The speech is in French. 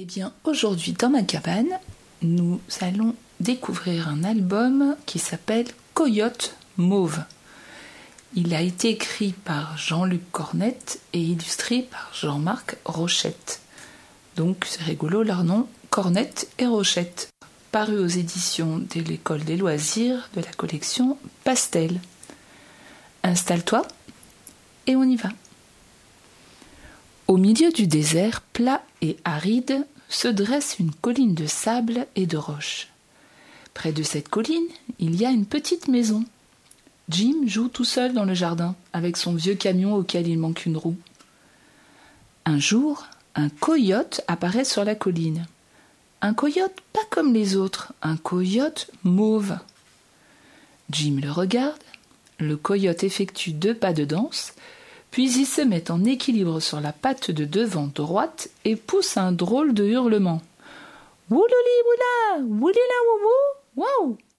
Eh bien, aujourd'hui, dans ma cabane, nous allons découvrir un album qui s'appelle Coyote Mauve. Il a été écrit par Jean-Luc Cornette et illustré par Jean-Marc Rochette. Donc, c'est rigolo leur nom, Cornette et Rochette. Paru aux éditions de l'École des loisirs de la collection Pastel. Installe-toi et on y va. Au milieu du désert plat et aride se dresse une colline de sable et de roches. Près de cette colline, il y a une petite maison. Jim joue tout seul dans le jardin, avec son vieux camion auquel il manque une roue. Un jour, un coyote apparaît sur la colline. Un coyote pas comme les autres, un coyote mauve. Jim le regarde, le coyote effectue 2 pas de danse, puis il se met en équilibre sur la patte de devant droite et pousse un drôle de hurlement. Woulouli woula, woulila woubou, wow!